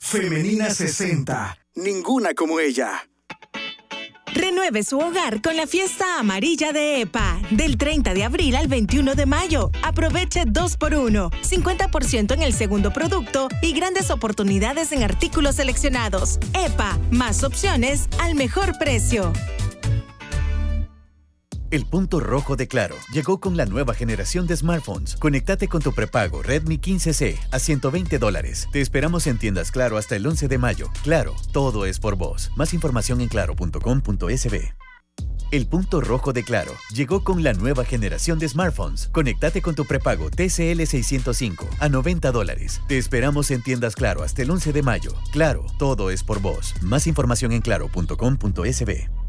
Femenina 60. Ninguna como ella. Renueve su hogar con la fiesta amarilla de EPA. Del 30 de abril al 21 de mayo. Aproveche 2x1. 50% en el segundo producto y grandes oportunidades en artículos seleccionados. EPA. Más opciones al mejor precio. El punto rojo de Claro llegó con la nueva generación de smartphones. Conéctate con tu prepago Redmi 15C a $120. Te esperamos en tiendas Claro hasta el 11 de mayo. Claro, todo es por vos. Más información en claro.com.sb. El punto rojo de Claro llegó con la nueva generación de smartphones. Conéctate con tu prepago TCL 605 a $90. Te esperamos en tiendas Claro hasta el 11 de mayo. Claro, todo es por vos. Más información en claro.com.sb.